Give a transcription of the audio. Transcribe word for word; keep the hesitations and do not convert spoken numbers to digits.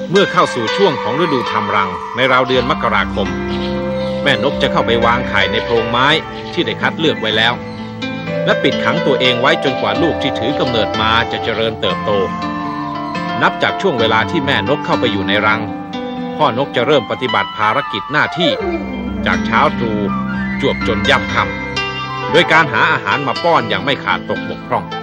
เมื่อเข้าสู่ช่วงของฤดูทำรังในราวเดือนมกราคมแม่นกจะเข้าไปวางไข่ในโพรงไม้ที่ได้คัดเลือกไว้แล้วและปิดขังตัวเองไว้จนกว่าลูกที่ถือกำเนิดมาจะเจริญเติบโตนับจากช่วงเวลาที่แม่นกเข้าไปอยู่ในรังพ่อนกจะเริ่มปฏิบัติภารกิจหน้าที่จากเช้าตรู่จวบจนย่ำค่ำโดยการหาอาหารมาป้อนอย่างไม่ขาดตกบกพร่อง